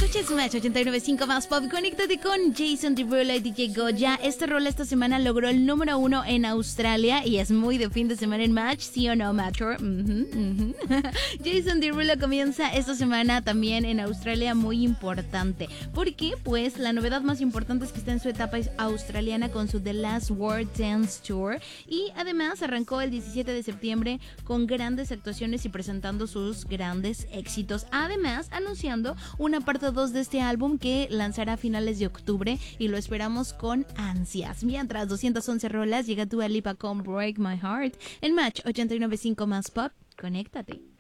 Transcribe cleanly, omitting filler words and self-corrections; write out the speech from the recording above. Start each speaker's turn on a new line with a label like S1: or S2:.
S1: Escuches Match 89.5 más pop. Conéctate con Jason Derulo y DJ Goya. Este rol esta semana logró el número 1 en Australia y es muy de fin de semana en Match, ¿sí o no, Matcher? Jason Derulo comienza esta semana también en Australia, muy importante. ¿Por qué? Pues la novedad más importante es que está en su etapa australiana con su The Last Word Dance Tour y además arrancó el 17 de septiembre con grandes actuaciones y presentando sus grandes éxitos. Además, anunciando una parte 2 de este álbum que lanzará a finales de octubre y lo esperamos con ansias. Mientras 211 rolas, llega Dua Lipa con Break My Heart en Match 89.5 más pop. Conéctate.